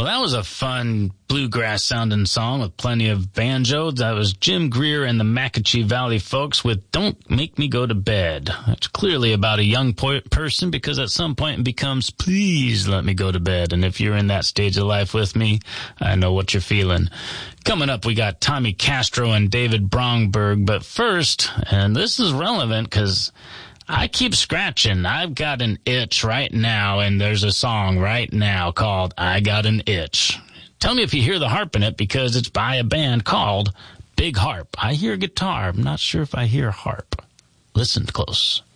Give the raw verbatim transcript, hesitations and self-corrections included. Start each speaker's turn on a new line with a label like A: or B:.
A: Well, that was a fun bluegrass-sounding song with plenty of banjo. That was Jim Greer and the Macachee Valley Folks with Don't Make Me Go to Bed. It's clearly about a young po- person because at some point it becomes, please let me go to bed. And if you're in that stage of life with me, I know what you're feeling. Coming up, we got Tommy Castro and David Bromberg. But first, and this is relevant because I keep scratching. I've got an itch right now, and there's a song right now called I Got an Itch. Tell me if you hear the harp in it, because it's by a band called Big Harp. I hear guitar. I'm not sure if I hear harp. Listen close.